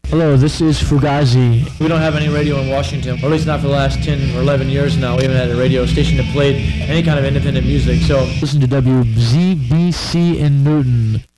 Hello, this is Fugazi. We don't have any radio in Washington, or at least not for the last 10 or 11 years now. We haven't had a radio station that played any kind of independent music, so listen to WZBC in Newton.